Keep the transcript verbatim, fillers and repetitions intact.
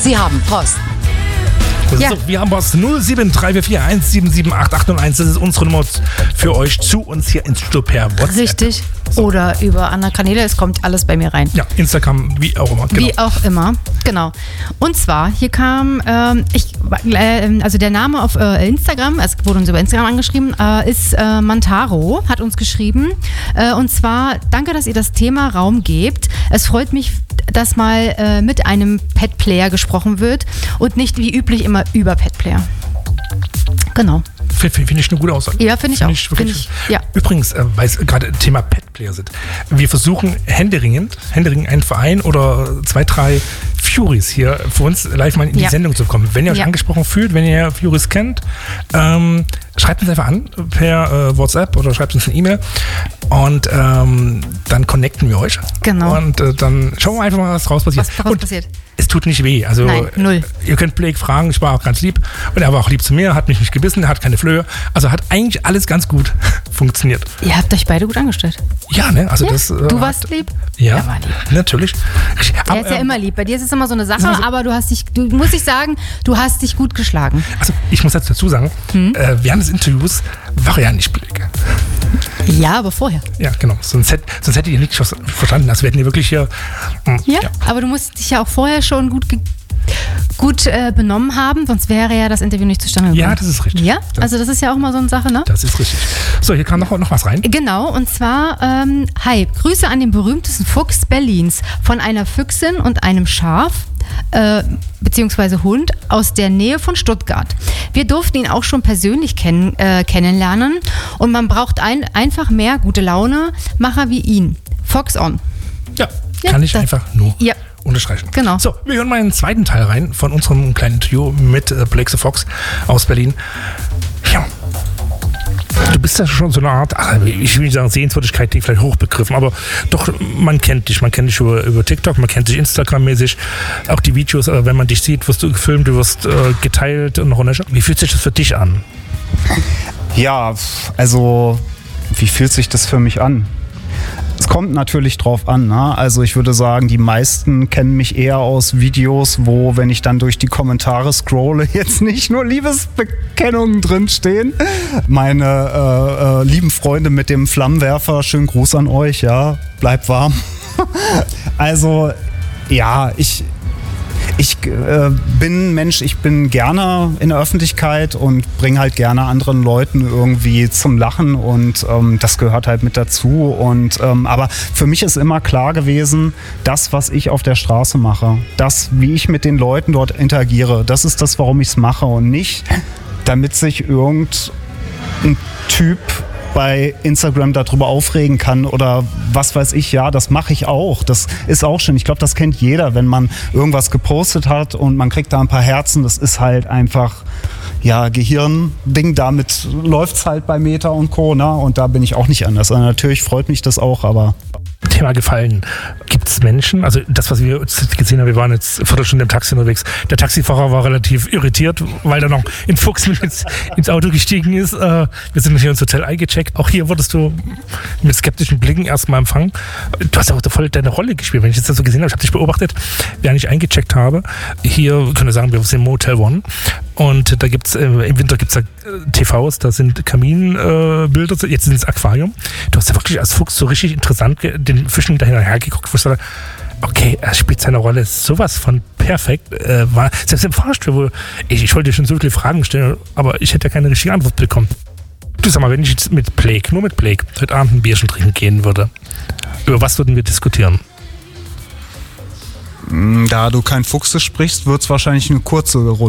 Sie haben Post. Ja. So, wir haben Post null sieben drei vier vier eins sieben sieben acht acht null eins. Das ist unsere Nummer für euch zu uns hier ins Studio per WhatsApp. Richtig. So. Oder über andere Kanäle. Es kommt alles bei mir rein. Ja, Instagram, wie auch immer. Genau. Wie auch immer, genau. Und zwar, hier kam, ähm, ich, äh, also der Name auf äh, Instagram, es wurde uns über Instagram angeschrieben, äh, ist äh, Mantaro, hat uns geschrieben. Äh, und zwar, danke, dass ihr das Thema Raum gebt. Es freut mich, dass mal äh, mit einem Pet-Player gesprochen wird und nicht wie üblich immer über Pet-Player. Genau. Finde find ich eine gute Aussage. Ja, finde ich find auch. Ich find ich, ja. Übrigens, äh, weil es gerade Thema Pet-Player sind. Wir versuchen händeringend, händeringend einen Verein oder zwei, drei Furies hier für uns live mal in die ja. Sendung zu kommen. Wenn ihr euch ja. angesprochen fühlt, wenn ihr Furies kennt, ähm, schreibt uns einfach an per äh, WhatsApp oder schreibt uns eine E-Mail und ähm, dann connecten wir euch. Genau. Und äh, dann schauen wir einfach mal, was draus passiert. Was daraus und passiert. Es tut nicht weh. Also, Nein, null. Ihr könnt Blake fragen, ich war auch ganz lieb und er war auch lieb zu mir, hat mich nicht gebissen, hat keine Flöhe. Also hat eigentlich alles ganz gut funktioniert. Ihr habt euch beide gut angestellt. Ja, ne? Also ja. das, äh, du warst lieb? Ja, er war lieb. Natürlich. Er aber, ist ja ähm, immer lieb. Bei dir ist es immer so eine Sache, so, aber du hast dich, du muss ich sagen, du hast dich gut geschlagen. Also ich muss jetzt dazu sagen, hm? äh, während des Interviews war er ja nicht Blake. Ja, aber vorher. Ja, genau. Sonst, hätt, sonst hättet ihr nicht verstanden. Also wir hätten hier wirklich hier... Mh, ja, ja, aber du musst dich ja auch vorher schon gut ge- gut äh, benommen haben, sonst wäre ja das Interview nicht zustande gekommen. Ja, das ist richtig. Ja, also das ist ja auch mal so eine Sache, ne? Das ist richtig. So, hier kam noch, noch was rein. Genau, und zwar, ähm, hi, Grüße an den berühmtesten Fuchs Berlins von einer Füchsin und einem Schaf, äh, beziehungsweise Hund aus der Nähe von Stuttgart. Wir durften ihn auch schon persönlich kenn- äh, kennenlernen und man braucht ein, einfach mehr gute Laune-Macher wie ihn. Fox on. Ja, ja kann ich das, einfach nur... Ja. unterstreichen. Genau. So, wir hören mal einen zweiten Teil rein von unserem kleinen Interview mit äh, Blake the Fox aus Berlin. Ja. Du bist ja schon so eine Art, ach, ich will nicht sagen Sehenswürdigkeit, die vielleicht hochbegriffen, aber doch, man kennt dich. Man kennt dich über, über TikTok, man kennt dich Instagram-mäßig. Auch die Videos, äh, wenn man dich sieht, wirst du gefilmt, du wirst äh, geteilt und noch. Wie fühlt sich das für dich an? Ja, also, wie fühlt sich das für mich an? Es kommt natürlich drauf an, ne? Also ich würde sagen, die meisten kennen mich eher aus Videos, wo, wenn ich dann durch die Kommentare scrolle, jetzt nicht nur Liebesbekennungen drinstehen. Meine äh, äh, lieben Freunde mit dem Flammenwerfer, schönen Gruß an euch, ja, bleibt warm. Also, ja, ich... Ich äh, bin Mensch, ich bin gerne in der Öffentlichkeit und bringe halt gerne anderen Leuten irgendwie zum Lachen und ähm, das gehört halt mit dazu. Und, ähm, aber für mich ist immer klar gewesen, das, was ich auf der Straße mache, das, wie ich mit den Leuten dort interagiere, das ist das, warum ich es mache und nicht, damit sich irgendein Typ bei Instagram darüber aufregen kann oder was weiß ich, ja, das mache ich auch. Das ist auch schön. Ich glaube, das kennt jeder, wenn man irgendwas gepostet hat und man kriegt da ein paar Herzen. Das ist halt einfach, ja, Gehirnding. Damit läuft es halt bei Meta und Co. Ne? Und da bin ich auch nicht anders. Also natürlich freut mich das auch, aber... Thema gefallen. Gibt es Menschen, also das, was wir gesehen haben, wir waren jetzt eine Viertelstunde im Taxi unterwegs, der Taxifahrer war relativ irritiert, weil da noch ein Fuchs mit ins, ins Auto gestiegen ist. Äh, wir sind hier ins Hotel eingecheckt. Auch hier wurdest du mit skeptischen Blicken erstmal empfangen. Du hast ja auch voll deine Rolle gespielt, wenn ich das so gesehen habe. Ich habe dich beobachtet, während ich eingecheckt habe. Hier können wir sagen, wir sind im Motel One. Und da gibt es, äh, im Winter gibt es da äh, T Vs, da sind Kaminbilder, äh, jetzt sind es Aquarium. Du hast ja wirklich als Fuchs so richtig interessant ge- den Fischen dahinter geguckt, wo ich dachte, okay, er spielt seine Rolle sowas von perfekt. Äh, war, selbst im Fahrstuhl, wo ich, ich wollte dir schon so viele Fragen stellen, aber ich hätte ja keine richtige Antwort bekommen. Du sag mal, wenn ich jetzt mit Blake, nur mit Blake, heute Abend ein Bierchen trinken gehen würde, über was würden wir diskutieren? Da du kein Fuchs sprichst, wird es wahrscheinlich eine kurze Runde.